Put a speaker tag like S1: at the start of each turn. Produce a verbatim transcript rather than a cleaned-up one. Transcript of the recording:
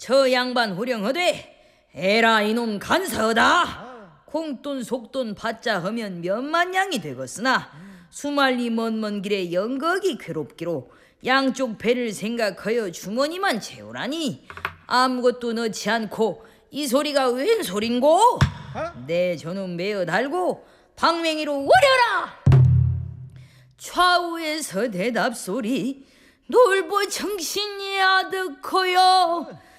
S1: 저 양반 후령허되 에라 이놈 간사하다. 공돈 속돈 받자 하면 몇만 양이 되겠으나 수말리 먼 먼 길에 영거기 괴롭기로 양쪽 배를 생각하여 주머니만 채우라니 아무것도 넣지 않고 이 소리가 웬 소린고? 내 저놈 매어 달고 방맹이로 오려라. 좌우에서 대답 소리 놀보 정신이 아득하여